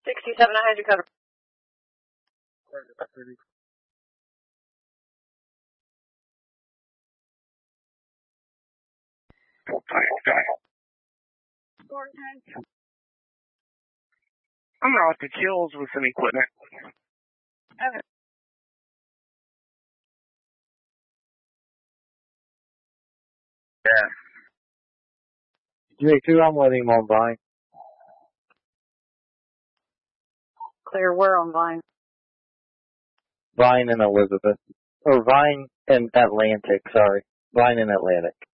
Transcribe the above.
67, I had you covered. I'm out to Chills with some equipment. Okay. Yeah. J2, I'm with him on Vine. Clear, we're on line. Vine and Elizabeth. Or Vine and Atlantic, sorry. Vine and Atlantic.